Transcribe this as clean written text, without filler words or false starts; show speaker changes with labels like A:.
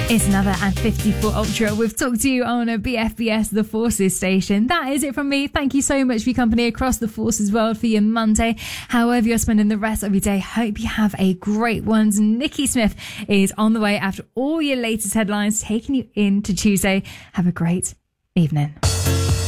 A: It's another at 54 Ultra. We've talked to you on a BFBS The Forces station. That is it from me. Thank you so much for your company across the Forces world for your Monday. However you're spending the rest of your day, hope you have a great one. Nikki Smith is on the way after all your latest headlines, taking you into Tuesday. Have a great evening.